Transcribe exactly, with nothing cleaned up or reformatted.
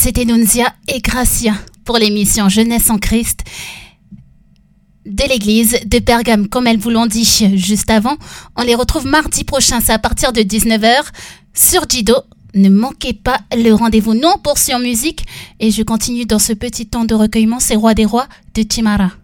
C'était Nunzia et Gracia pour l'émission Jeunesse en Christ de l'église de Pergame. Comme elles vous l'ont dit juste avant, on les retrouve mardi prochain, c'est à partir de dix-neuf heures sur Jido. Ne manquez pas le rendez-vous. Nous, on poursuit en musique et je continue dans ce petit temps de recueillement. C'est Roi des Rois de Chimara.